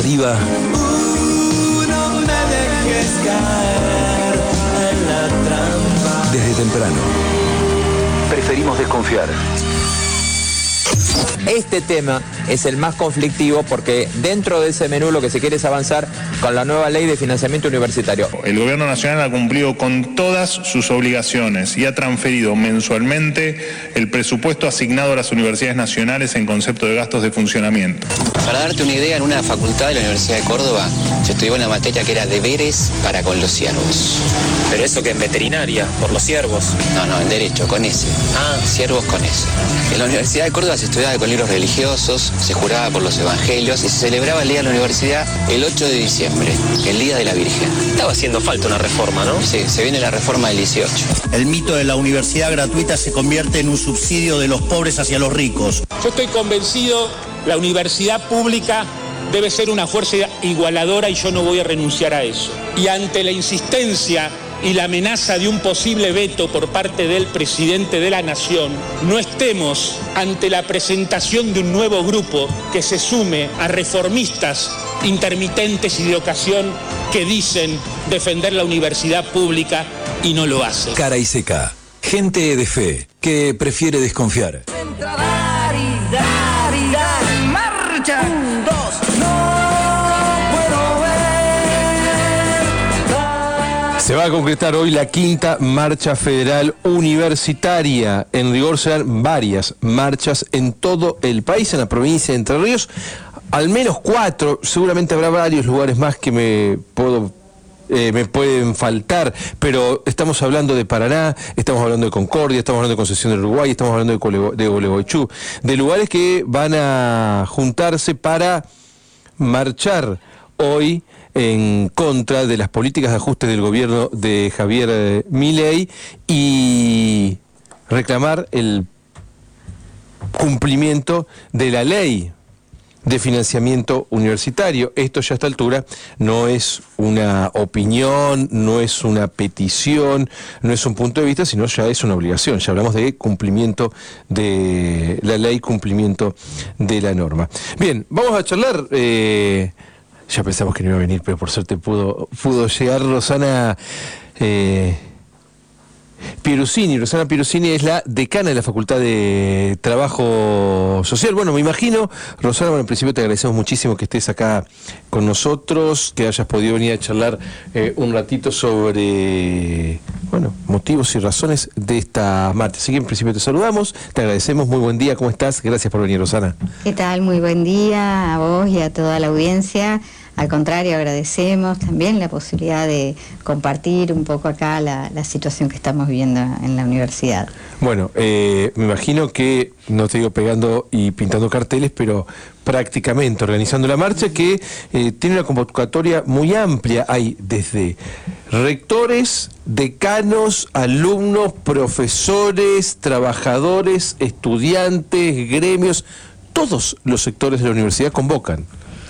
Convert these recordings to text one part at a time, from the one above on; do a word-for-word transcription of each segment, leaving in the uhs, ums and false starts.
arriba. Uh, no me dejes caer en la trampa. Desde temprano. Preferimos desconfiar. Este tema es el más conflictivo porque dentro de ese menú lo que se quiere es avanzar con la nueva ley de financiamiento universitario. El gobierno nacional ha cumplido con todas sus obligaciones y ha transferido mensualmente el presupuesto asignado a las universidades nacionales en concepto de gastos de funcionamiento. Para darte una idea, en una facultad de la Universidad de Córdoba se estudió una materia que era deberes para con los ciervos. ¿Pero eso que en veterinaria, por los ciervos? No, no, en derecho, con ese. Ah, ciervos con ese. En la Universidad de Córdoba se estudiaba con libros religiosos, se juraba por los evangelios y se celebraba el Día de la Universidad el ocho de diciembre, el Día de la Virgen. Estaba haciendo falta una reforma, ¿no? Sí, se viene la reforma del dieciocho. El mito de la universidad gratuita se convierte en un subsidio de los pobres hacia los ricos. Yo estoy convencido, la universidad pública debe ser una fuerza igualadora y yo no voy a renunciar a eso. Y ante la insistencia y la amenaza de un posible veto por parte del presidente de la Nación, no estemos ante la presentación de un nuevo grupo que se sume a reformistas intermitentes y de ocasión que dicen defender la universidad pública y no lo hacen. Cara y seca. Gente de fe que prefiere desconfiar. Dar y dar y dar. Marcha. Un, dos, no puedo ver. Se va a concretar hoy la quinta marcha federal universitaria. En rigor serán varias marchas en todo el país, en la provincia de Entre Ríos. Al menos cuatro, seguramente habrá varios lugares más que me puedo eh, me pueden faltar, pero estamos hablando de Paraná, estamos hablando de Concordia, estamos hablando de Concepción del Uruguay, estamos hablando de, Colego, de Gualeguaychú, de lugares que van a juntarse para marchar hoy en contra de las políticas de ajuste del gobierno de Javier Milei y reclamar el cumplimiento de la ley de financiamiento universitario. Esto ya a esta altura no es una opinión, no es una petición, no es un punto de vista, sino ya es una obligación. Ya hablamos de cumplimiento de la ley, cumplimiento de la norma. Bien, vamos a charlar. Eh, ya pensamos que no iba a venir, pero por suerte pudo, pudo llegar Rosana eh, Pierusini. Rosana Pierusini es la decana de la Facultad de Trabajo Social. Bueno, me imagino, Rosana, bueno, en principio te agradecemos muchísimo que estés acá con nosotros, que hayas podido venir a charlar eh, un ratito sobre, bueno, motivos y razones de esta marcha. Así que en principio te saludamos, te agradecemos, muy buen día, ¿cómo estás? Gracias por venir, Rosana. ¿Qué tal? Muy buen día a vos y a toda la audiencia. Al contrario, agradecemos también la posibilidad de compartir un poco acá la, la situación que estamos viviendo en la universidad. Bueno, eh, me imagino que, no te digo pegando y pintando carteles, pero prácticamente organizando la marcha que eh, tiene una convocatoria muy amplia. Hay desde rectores, decanos, alumnos, profesores, trabajadores, estudiantes, gremios, todos los sectores de la universidad convocan.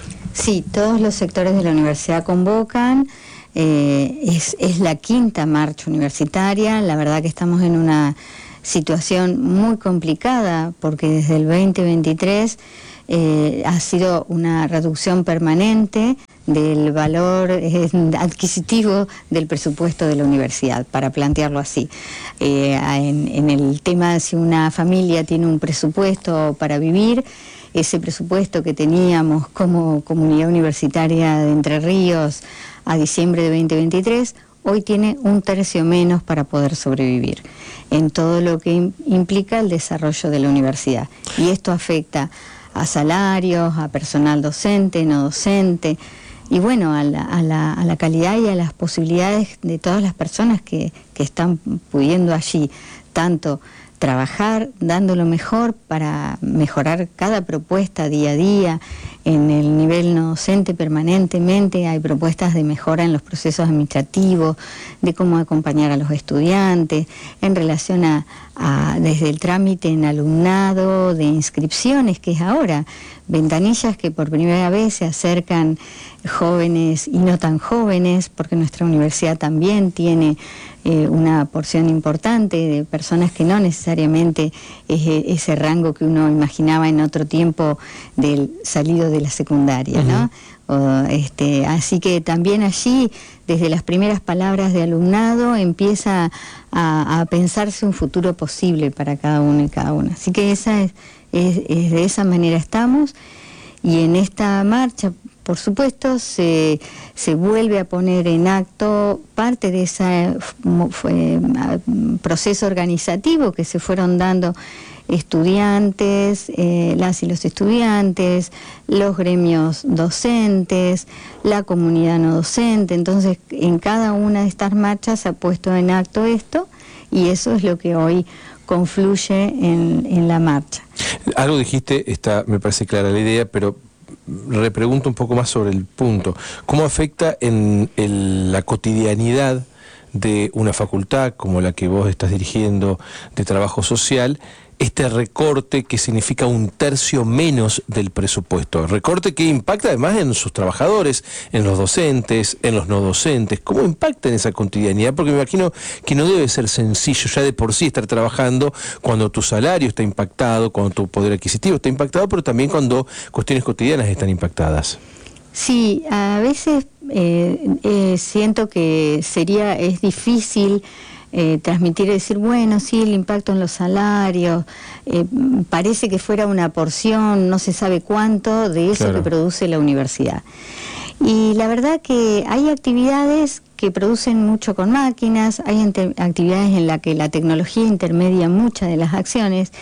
Sí, todos los sectores de la universidad convocan, eh, es, es la quinta marcha universitaria. La verdad que estamos en una situación muy complicada porque desde el veinte veintitrés eh, ha sido una reducción permanente del valor eh, adquisitivo del presupuesto de la universidad, para plantearlo así. Eh, en, en el tema de si una familia tiene un presupuesto para vivir, ese presupuesto que teníamos como comunidad universitaria de Entre Ríos a diciembre de veinte veintitrés, hoy tiene un tercio menos para poder sobrevivir, en todo lo que implica el desarrollo de la universidad. Y esto afecta a salarios, a personal docente, no docente, y bueno, a la, a la, a la calidad y a las posibilidades de todas las personas que, que están pudiendo allí, tanto trabajar dando lo mejor para mejorar cada propuesta día a día. En el nivel no docente permanentemente hay propuestas de mejora en los procesos administrativos, de cómo acompañar a los estudiantes, en relación a, a desde el trámite en alumnado, de inscripciones, que es ahora, ventanillas que por primera vez se acercan jóvenes y no tan jóvenes, porque nuestra universidad también tiene eh, una porción importante de personas que no necesariamente es ese rango que uno imaginaba en otro tiempo del salido de la secundaria, ¿no? O, este, así que también allí, desde las primeras palabras de alumnado, empieza a, a pensarse un futuro posible para cada uno y cada una. Así que esa es, es, es de esa manera estamos, y en esta marcha, por supuesto, se, se vuelve a poner en acto parte de ese fue, proceso organizativo que se fueron dando estudiantes, eh, las y los estudiantes, los gremios docentes, la comunidad no docente. Entonces, en cada una de estas marchas se ha puesto en acto esto, y eso es lo que hoy confluye en, en la marcha. Algo dijiste, está, me parece clara la idea, pero repregunto un poco más sobre el punto. ¿Cómo afecta en el, la cotidianidad de una facultad como la que vos estás dirigiendo de trabajo social, este recorte que significa un tercio menos del presupuesto? Recorte que impacta además en sus trabajadores, en los docentes, en los no docentes. ¿Cómo impacta en esa cotidianidad? Porque me imagino que no debe ser sencillo ya de por sí estar trabajando cuando tu salario está impactado, cuando tu poder adquisitivo está impactado, pero también cuando cuestiones cotidianas están impactadas. Sí, a veces eh, eh, siento que sería, es difícil Eh, transmitir y decir, bueno, sí, el impacto en los salarios, eh, parece que fuera una porción, no se sabe cuánto, de eso claro. que produce la universidad. Y la verdad que hay actividades que producen mucho con máquinas, hay actividades en las que la tecnología intermedia muchas de las acciones,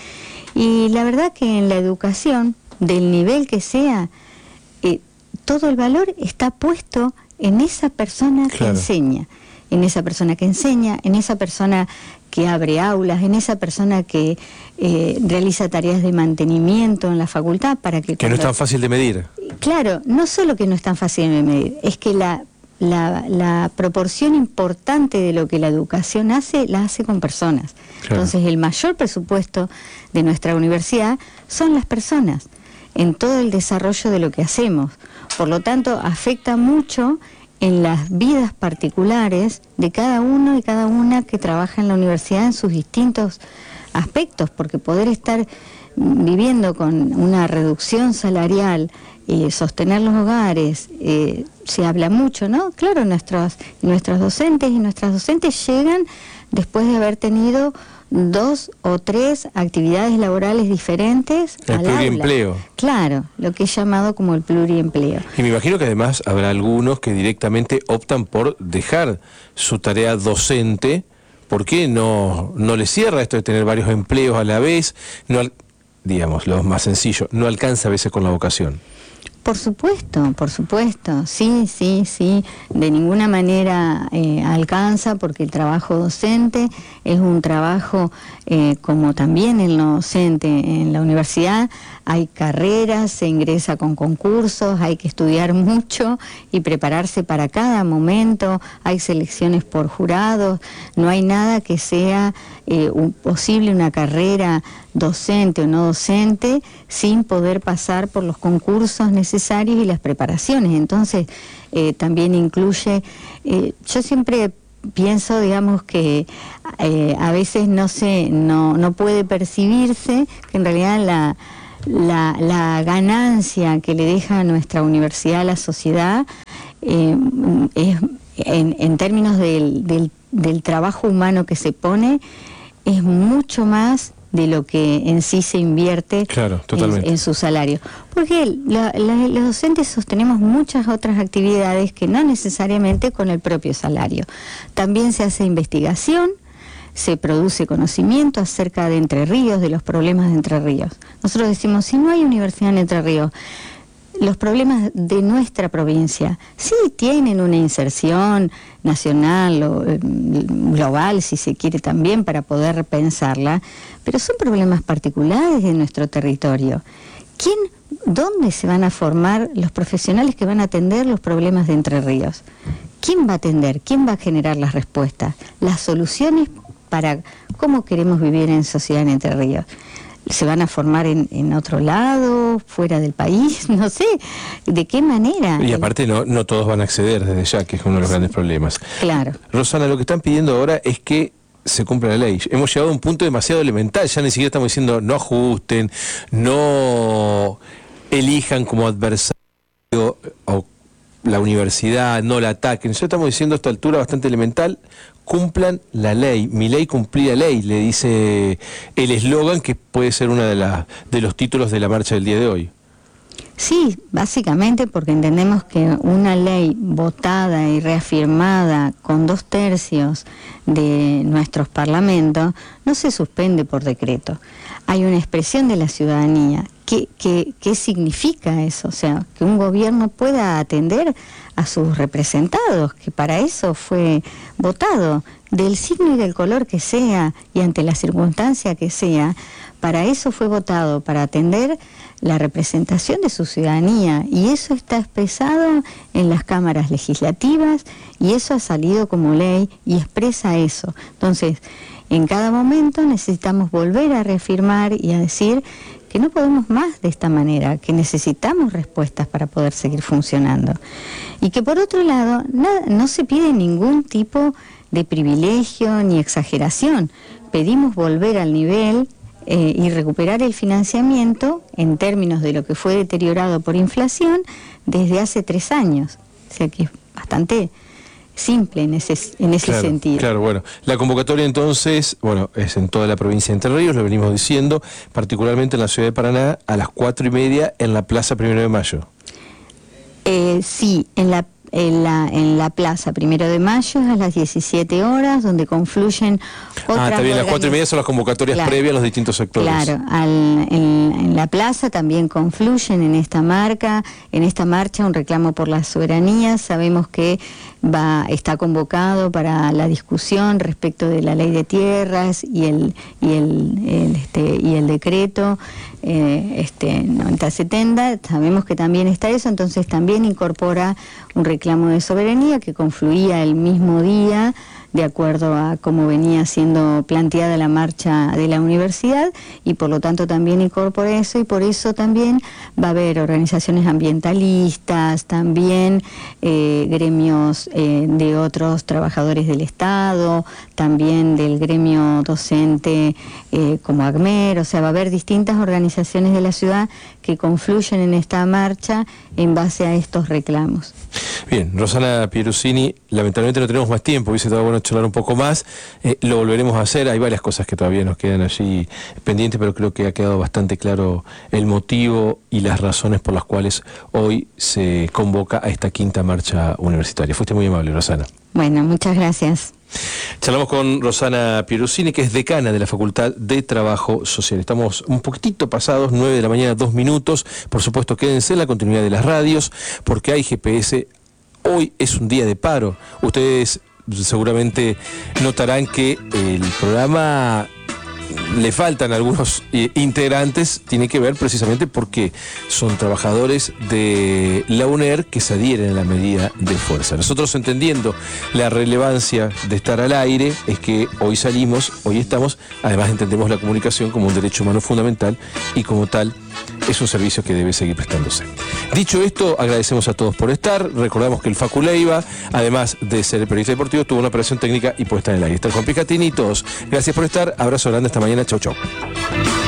y la verdad que en la educación, del nivel que sea, eh, todo el valor está puesto en esa persona claro. que enseña. en esa persona que enseña, en esa persona que abre aulas, en esa persona que eh, realiza tareas de mantenimiento en la facultad para que... Que cuando... no es tan fácil de medir. Claro, no solo que no es tan fácil de medir, es que la, la, la proporción importante de lo que la educación hace, la hace con personas. Claro. Entonces el mayor presupuesto de nuestra universidad son las personas, en todo el desarrollo de lo que hacemos. Por lo tanto, afecta mucho en las vidas particulares de cada uno y cada una que trabaja en la universidad en sus distintos aspectos, porque poder estar viviendo con una reducción salarial, eh, sostener los hogares, eh, se habla mucho, ¿no? Claro, nuestros, nuestros docentes y nuestras docentes llegan después de haber tenido dos o tres actividades laborales diferentes el al pluriempleo. Aula. Claro, lo que es llamado como el pluriempleo. Y me imagino que además habrá algunos que directamente optan por dejar su tarea docente. ¿Por qué no, no les cierra esto de tener varios empleos a la vez? No, digamos, lo más sencillo, no alcanza a veces con la vocación. Por supuesto, por supuesto, sí, sí, sí, de ninguna manera eh, alcanza, porque el trabajo docente es un trabajo, eh, como también en lo docente en la universidad, hay carreras, se ingresa con concursos, hay que estudiar mucho y prepararse para cada momento, hay selecciones por jurados, no hay nada que sea eh, un, posible una carrera docente o no docente sin poder pasar por los concursos necesarios y las preparaciones. Entonces eh, también incluye, eh, yo siempre pienso, digamos, que eh, a veces no se, no, no puede percibirse que en realidad la, la, la ganancia que le deja a nuestra universidad a la sociedad eh, es, en, en términos del, del, del trabajo humano que se pone, es mucho más de lo que en sí se invierte claro, totalmente. en, en su salario. Porque la, la, los docentes sostenemos muchas otras actividades que no necesariamente con el propio salario. También se hace investigación, se produce conocimiento acerca de Entre Ríos, de los problemas de Entre Ríos. Nosotros decimos, si no hay universidad en Entre Ríos, los problemas de nuestra provincia sí tienen una inserción nacional o eh, global, si se quiere también, para poder pensarla, pero son problemas particulares de nuestro territorio. ¿Quién, dónde se van a formar los profesionales que van a atender los problemas de Entre Ríos? ¿Quién va a atender? ¿Quién va a generar las respuestas? Las soluciones para cómo queremos vivir en sociedad en Entre Ríos. ¿Se van a formar en, en otro lado, fuera del país? No sé, ¿de qué manera? Y aparte no, no todos van a acceder desde ya, que es uno de los grandes problemas. Claro. Rosana, lo que están pidiendo ahora es que se cumpla la ley. Hemos llegado a un punto demasiado elemental, ya ni siquiera estamos diciendo no ajusten, no elijan como adversario o la universidad, no la ataquen. Nosotros estamos diciendo a esta altura bastante elemental, cumplan la ley. Mi ley cumplía ley, le dice el eslogan que puede ser uno de, la, de los títulos de la marcha del día de hoy. Sí, básicamente porque entendemos que una ley votada y reafirmada con dos tercios de nuestros parlamentos no se suspende por decreto. Hay una expresión de la ciudadanía. ¿Qué, qué, qué significa eso? O sea, que un gobierno pueda atender a sus representados, que para eso fue votado, del signo y del color que sea y ante la circunstancia que sea, para eso fue votado, para atender la representación de su ciudadanía, y eso está expresado en las cámaras legislativas y eso ha salido como ley y expresa eso. Entonces, en cada momento necesitamos volver a reafirmar y a decir que no podemos más de esta manera, que necesitamos respuestas para poder seguir funcionando. Y que por otro lado, no, no se pide ningún tipo de privilegio ni exageración. Pedimos volver al nivel eh, y recuperar el financiamiento en términos de lo que fue deteriorado por inflación desde hace tres años. O sea que es bastante simple en ese, en ese claro, sentido. Claro, bueno. La convocatoria entonces, bueno, es en toda la provincia de Entre Ríos, lo venimos diciendo, particularmente en la ciudad de Paraná, a las cuatro y media en la Plaza Primero de Mayo. Eh, sí, en la En la, en la Plaza Primero de Mayo a las diecisiete horas, donde confluyen otras... Ah, está bien, las cuatro y media son las convocatorias claro, previas a los distintos sectores. Claro, al, en, en la plaza también confluyen en esta marca, en esta marcha, un reclamo por la soberanía. Sabemos que va está convocado para la discusión respecto de la ley de tierras y el y el, el este y el decreto eh, este noventa setenta. Sabemos que también está eso, entonces también incorpora un reclamo de soberanía que confluía el mismo día, de acuerdo a cómo venía siendo planteada la marcha de la universidad, y por lo tanto también incorpora eso, y por eso también va a haber organizaciones ambientalistas, también eh, gremios eh, de otros trabajadores del Estado, también del gremio docente eh, como ACMER. O sea, va a haber distintas organizaciones de la ciudad que confluyen en esta marcha en base a estos reclamos. Bien, Rosana Pierusini, lamentablemente no tenemos más tiempo, hubiese estado bueno charlar un poco más, eh, lo volveremos a hacer. Hay varias cosas que todavía nos quedan allí pendientes, pero creo que ha quedado bastante claro el motivo y las razones por las cuales hoy se convoca a esta quinta marcha universitaria. Fuiste muy amable, Rosana. Bueno, muchas gracias. Charlamos con Rosana Pierusini, que es decana de la Facultad de Trabajo Social. Estamos un poquitito pasados, nueve de la mañana, dos minutos. Por supuesto, quédense en la continuidad de las radios, porque hay G P S. Hoy es un día de paro. Ustedes seguramente notarán que el programa le faltan algunos eh, integrantes. Tiene que ver precisamente porque son trabajadores de la UNER que se adhieren a la medida de fuerza. Nosotros, entendiendo la relevancia de estar al aire, es que hoy salimos, hoy estamos. Además, entendemos la comunicación como un derecho humano fundamental y como tal es un servicio que debe seguir prestándose. Dicho esto, agradecemos a todos por estar. Recordamos que el Facu Leiva, además de ser el periodista deportivo, tuvo una operación técnica y puesta en el aire. Está el Juan Picatini y todos. Gracias por estar. Abrazo grande esta mañana. Chau, chau.